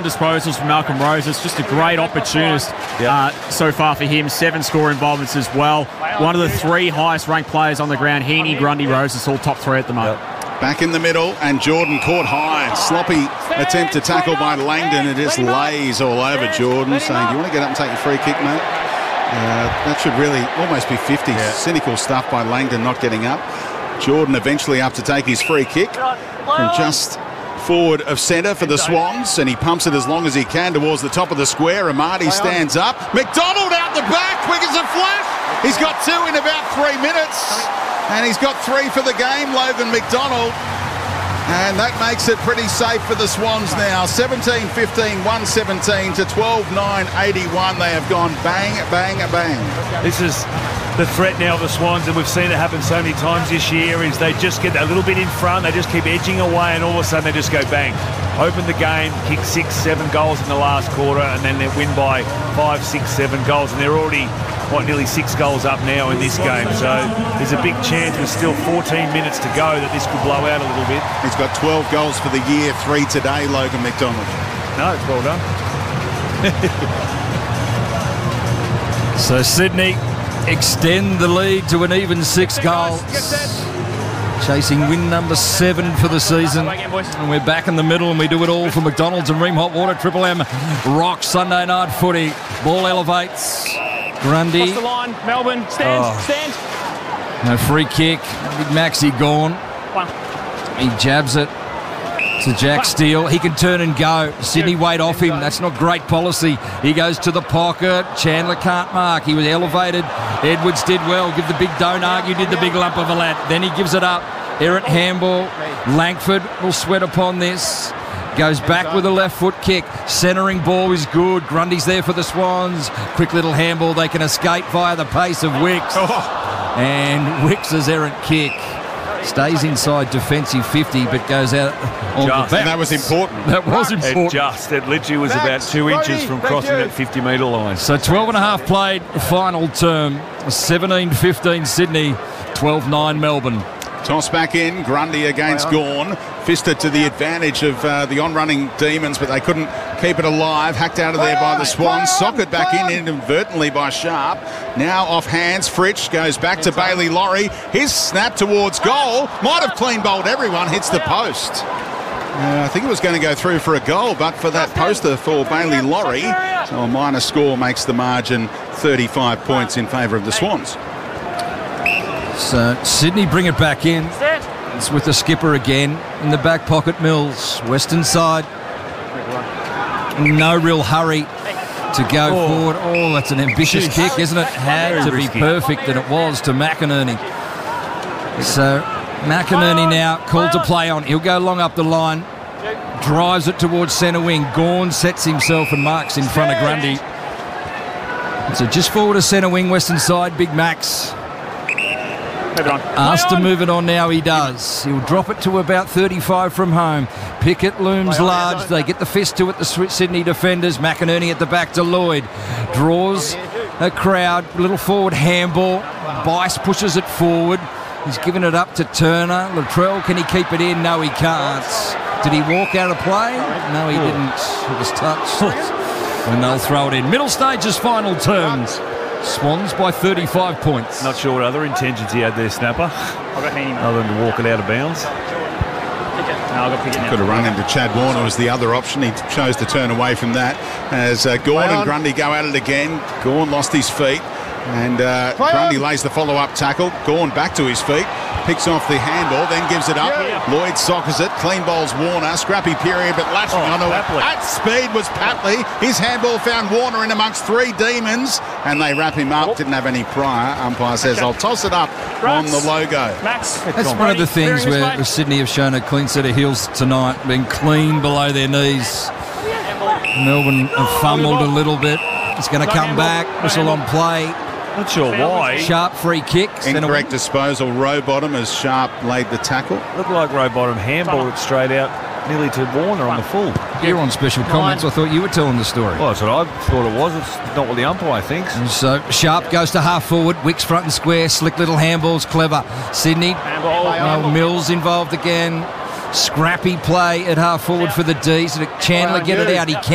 disposals from Malcolm Roses. Just a great opportunist so far for him. 7 score involvements as well. One of the 3 highest ranked players on the ground. Heaney, Grundy, Roses, all top 3 at the moment. Back in the middle, and Jordan caught high. Sloppy attempt to tackle by Langdon. It just lays all over Jordan, saying, do you want to get up and take your free kick, mate? That should really almost be 50. Cynical stuff by Langdon not getting up. Jordan eventually up to take his free kick from just forward of centre for the Swans, and he pumps it as long as he can towards the top of the square. Amadi stands up. McDonald out the back, quick as a flash. He's got 2 in about 3 minutes, and he's got 3 for the game, Logan McDonald. And that makes it pretty safe for the Swans now. 17-15, 117 to 12-9, 81. They have gone bang, bang, bang. This is the threat now of the Swans, and we've seen it happen so many times this year, is they just get a little bit in front, they just keep edging away, and all of a sudden they just go bang. Open the game, kick 6, 7 goals in the last quarter, and then they win by 5, 6, 7 goals, and they're already, nearly 6 goals up now in this game. So there's a big chance with still 14 minutes to go that this could blow out a little bit. He's got 12 goals for the year, 3 today, Logan McDonald. No, it's well done. So Sydney extend the lead to an even 6 goals. Chasing win number 7 for the season. And we're back in the middle, and we do it all for McDonald's and Ream Hot Water. Triple M rocks Sunday night footy. Ball elevates. Grundy. Across the line, Melbourne, stand. No free kick. Big Maxi gone. He jabs it to Jack Steele. He can turn and go. Sydney wait off him. That's not great policy. He goes to the pocket. Chandler can't mark. He was elevated. Edwards did well. Give the big don't argue. Did the big lump of a lad. Then he gives it up. Errant handball. Langford will sweat upon this. Goes back with a left foot kick. Centering ball is good. Grundy's there for the Swans. Quick little handball. They can escape via the pace of Wicks. And Wicks' errant kick stays inside defensive 50, but goes out on the bounce. And that was important. That was important. It literally was about 2 inches from crossing that 50-metre line. So 12 and a half played, final term. 17-15 Sydney, 12-9 Melbourne. Toss back in, Grundy against Gawn. Fisted to the advantage of the on-running Demons, but they couldn't keep it alive. Hacked out of there by the Swans. Socket back in inadvertently by Sharp. Now off hands, Fritsch goes back to Bailey Laurie. His snap towards goal. Might have clean bowled everyone, hits the post. I think it was going to go through for a goal, but for that poster for Bailey Laurie. So a minor score makes the margin 35 points in favour of the Swans. So Sydney bring it back in. It's with the skipper again. In the back pocket, Mills. Western side. No real hurry to go forward. Oh, that's an ambitious kick, isn't it? Had to be perfect, and it was to McInerney. So McInerney now called to play on. He'll go long up the line. Drives it towards centre wing. Gawn sets himself and marks in front of Grundy. So just forward to centre wing, Western side. Big Max. Asked to move it on now, he does. He'll drop it to about 35 from home. Pickett looms large. They get the fist to it, the Sydney defenders. McInerney at the back to Lloyd. Draws a crowd. Little forward handball. Bice pushes it forward. He's given it up to Turner. Latrell, can he keep it in? No, he can't. Did he walk out of play? No, he didn't. It was touched. And they'll throw it in. Middle stages, final terms. Swans by 35 points. Not sure what other intentions he had there, Snapper, other than to walk it out of bounds. Could have run into Chad Warner was the other option. He chose to turn away from that as Gawn and Grundy go at it again. Gawn lost his feet, and Grundy lays the follow-up tackle. Gawn back to his feet, picks off the handball, then gives it up. Lloyd soccers it, clean bowls Warner. Scrappy period, but latching onto it at speed was Patley. His handball found Warner in amongst 3 Demons, and they wrap him up. Didn't have any prior. Umpire says, I'll toss it up on the logo. That's one of the things where Sydney have shown a clean set of heels tonight, being clean below their knees. Melbourne have fumbled a little bit. It's going to come back. Whistle on play. Not sure why. Sharp free kick. Incorrect disposal. Rowbottom as Sharp laid the tackle. Looked like Rowbottom handballed it straight out nearly to Warner on the full. You're on special comments. I thought you were telling the story. Well, that's what I thought it was. It's not what the umpire thinks. And so Sharp goes to half forward. Wicks front and square. Slick little handballs. Clever. Sydney. Mills involved again. Scrappy play at half forward for the D's. Chandler get it out. He can.